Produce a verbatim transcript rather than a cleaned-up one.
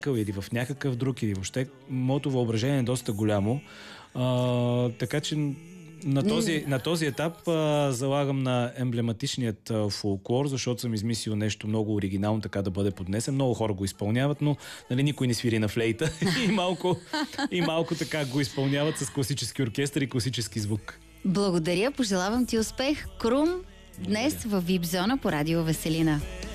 или в някакъв друг, или въобще моето въображение е доста голямо. А, така че на този, на този етап а, залагам на емблематичният а, фолклор, защото съм измислил нещо много оригинално, така да бъде поднесен. Много хора го изпълняват, но нали, никой не свири на флейта и, малко, и малко така го изпълняват с класически оркестър и класически звук. Благодаря, пожелавам ти успех. Крум, днес в Вип Зона по Радио Веселина.